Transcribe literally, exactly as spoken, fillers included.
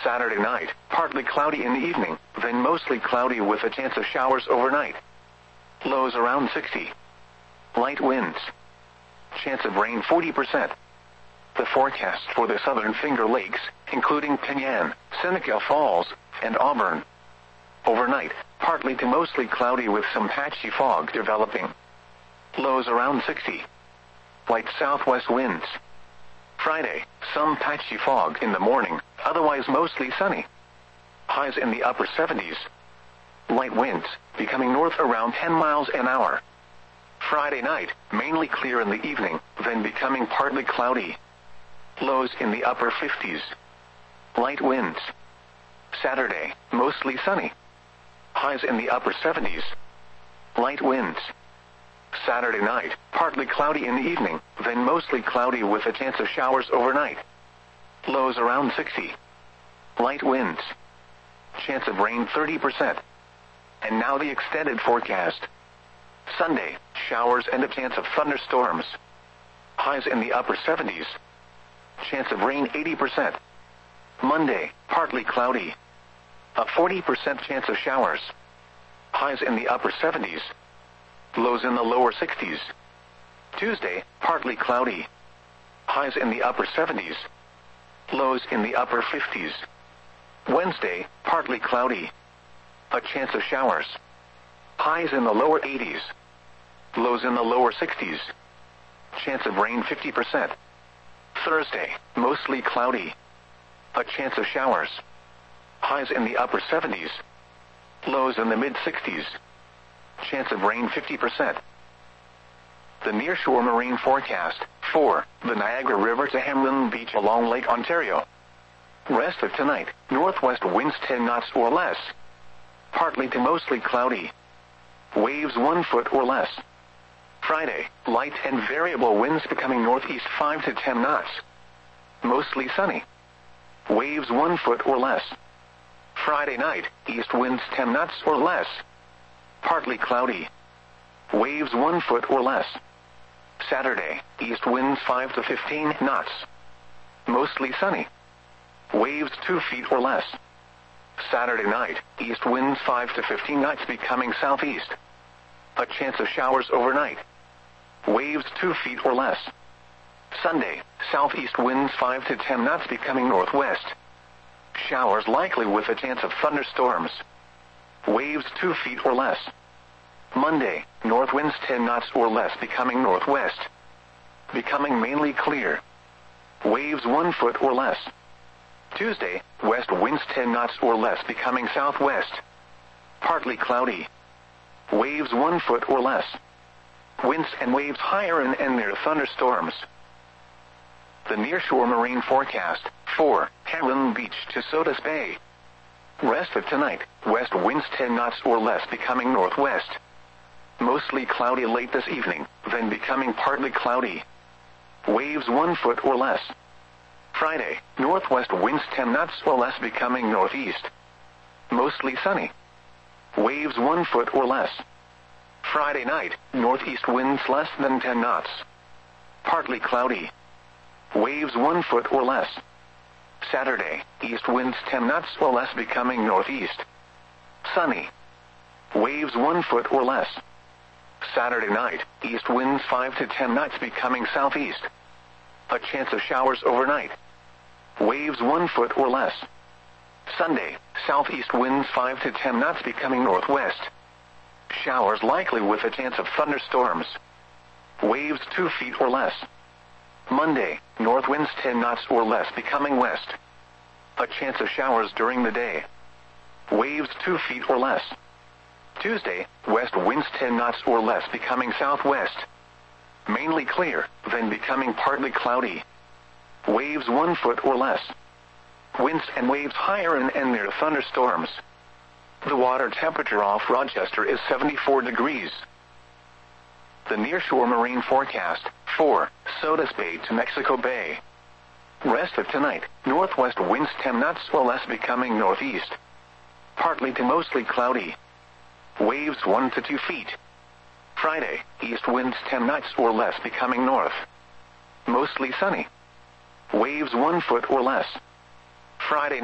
Saturday night, partly cloudy in the evening, then mostly cloudy with a chance of showers overnight. Lows around sixty. Light winds. Chance of rain forty percent. The forecast for the southern Finger Lakes, including Penyan, Seneca Falls, and Auburn. Overnight, partly to mostly cloudy with some patchy fog developing. Lows around sixty. Light southwest winds. Friday, some patchy fog in the morning, otherwise mostly sunny. Highs in the upper seventies. Light winds, becoming north around ten miles an hour. Friday night, mainly clear in the evening, then becoming partly cloudy. Lows in the upper fifties. Light winds. Saturday, mostly sunny. Highs in the upper seventies. Light winds. Saturday night, partly cloudy in the evening, then mostly cloudy with a chance of showers overnight. Lows around sixty. Light winds. Chance of rain thirty percent. And now the extended forecast. Sunday, showers and a chance of thunderstorms. Highs in the upper seventies. Chance of rain eighty percent. Monday, partly cloudy. A forty percent chance of showers. Highs in the upper seventies. Lows in the lower sixties. Tuesday, partly cloudy. Highs in the upper seventies. Lows in the upper fifties. Wednesday, partly cloudy. A chance of showers. Highs in the lower eighties. Lows in the lower sixties. Chance of rain fifty percent. Thursday, mostly cloudy. A chance of showers. Highs in the upper seventies. Lows in the mid sixties. Chance of rain fifty percent. The nearshore marine forecast, for the Niagara River to Hamlin Beach along Lake Ontario. Rest of tonight, northwest winds ten knots or less. Partly to mostly cloudy. Waves one foot or less. Friday, light and variable winds becoming northeast five to ten knots. Mostly sunny. Waves one foot or less. Friday night, east winds ten knots or less. Partly cloudy. Waves one foot or less. Saturday, east winds five to fifteen knots. Mostly sunny. Waves two feet or less. Saturday night, east winds five to fifteen knots becoming southeast. A chance of showers overnight. Waves two feet or less. Sunday, southeast winds five to ten knots becoming northwest. Showers likely with a chance of thunderstorms. Waves two feet or less. Monday, north winds ten knots or less becoming northwest. Becoming mainly clear. Waves one foot or less. Tuesday, west winds ten knots or less becoming southwest. Partly cloudy. Waves one foot or less. Winds and waves higher and, and near thunderstorms. The nearshore marine forecast, for Hamlin Beach to Sodus Bay. Rest of tonight, west winds ten knots or less becoming northwest. Mostly cloudy late this evening, then becoming partly cloudy. Waves one foot or less. Friday, northwest winds ten knots or less becoming northeast. Mostly sunny. Waves one foot or less. Friday night, northeast winds less than ten knots. Partly cloudy. Waves one foot or less. Saturday, east winds ten knots or less becoming northeast. Sunny. Waves one foot or less. Saturday night, east winds five to ten knots becoming southeast. A chance of showers overnight. Waves one foot or less. Sunday, southeast winds five to ten knots becoming northwest. Showers likely with a chance of thunderstorms. Waves two feet or less. Monday, north winds ten knots or less becoming west. A chance of showers during the day. Waves two feet or less. Tuesday, west winds ten knots or less becoming southwest. Mainly clear, then becoming partly cloudy. Waves one foot or less. Winds and waves higher and, and near thunderstorms. The water temperature off Rochester is seventy-four degrees. The nearshore marine forecast, for Sodus Bay to Mexico Bay. Rest of tonight, northwest winds ten knots or less becoming northeast. Partly to mostly cloudy. Waves one to two feet. Friday, east winds ten knots or less becoming north. Mostly sunny. Waves one foot or less. Friday